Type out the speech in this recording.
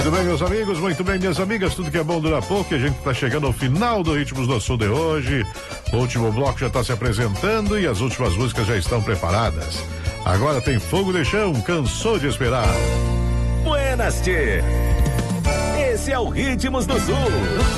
Muito bem, meus amigos, muito bem, minhas amigas, tudo que é bom dura pouco, e a gente está chegando ao final do Ritmos do Sul de hoje. O último bloco já está se apresentando e as últimas músicas já estão preparadas. Agora tem Fogo de Chão, Cansou de Esperar. Buenas, tchê. Esse é o Ritmos do Sul.